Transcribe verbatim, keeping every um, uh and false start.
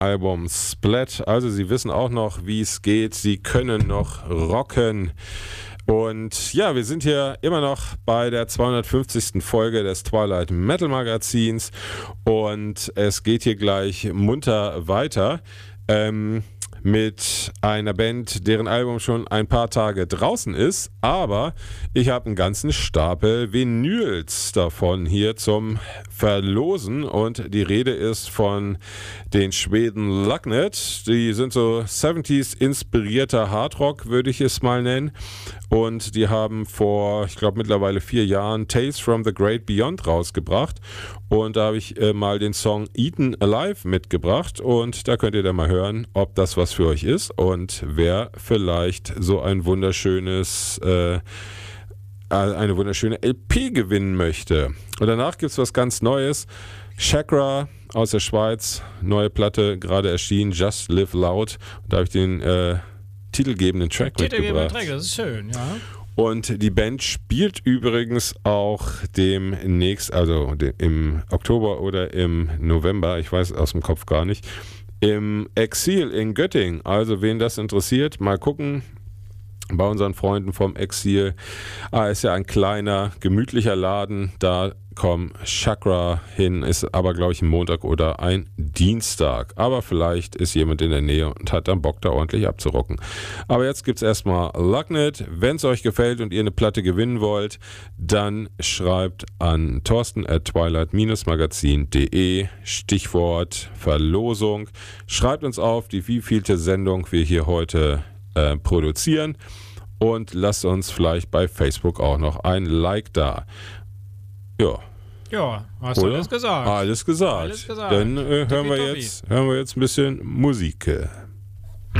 Album Splat. Also sie wissen auch noch, wie es geht. Sie können noch rocken. Und ja, wir sind hier immer noch bei der zweihundertfünfzigsten Folge des Twilight Metal Magazins und es geht hier gleich munter weiter ähm, mit einer Band, deren Album schon ein paar Tage draußen ist, aber ich habe einen ganzen Stapel Vinyls davon hier zum Verlosen und die Rede ist von den Schweden Lugnet. Die sind so siebziger inspirierter Hardrock, würde ich es mal nennen, und die haben vor, ich glaube mittlerweile vier Jahren Tales from the Great Beyond rausgebracht und da habe ich äh, mal den Song Eaten Alive mitgebracht und da könnt ihr dann mal hören, ob das was für euch ist und wer vielleicht so ein wunderschönes äh, eine wunderschöne L P gewinnen möchte. Und danach gibt es was ganz Neues. Chakra aus der Schweiz, neue Platte, gerade erschienen, Just Live Loud. Und da habe ich den äh, titelgebenden Track Titelgebende mitgebracht. Track, das ist schön, ja. Und die Band spielt übrigens auch demnächst, also im Oktober oder im November, ich weiß aus dem Kopf gar nicht, im Exil in Göttingen. Also wen das interessiert, mal gucken. Bei unseren Freunden vom Exil. Ah, ist ja ein kleiner, gemütlicher Laden. Da kommt Chakra hin. Ist aber, glaube ich, ein Montag oder ein Dienstag. Aber vielleicht ist jemand in der Nähe und hat dann Bock, da ordentlich abzurocken. Aber jetzt gibt es erstmal Lugnet. Wenn es euch gefällt und ihr eine Platte gewinnen wollt, dann schreibt an Thorsten at twilight magazin punkt de. Stichwort Verlosung. Schreibt uns auf, die wievielte Sendung wir hier heute Äh, produzieren und lasst uns vielleicht bei Facebook auch noch ein Like da. Ja. Ja, hast du Oder? alles gesagt. Alles gesagt. Alles gesagt. Dann äh, hören, wir jetzt, hören wir jetzt ein bisschen Musik.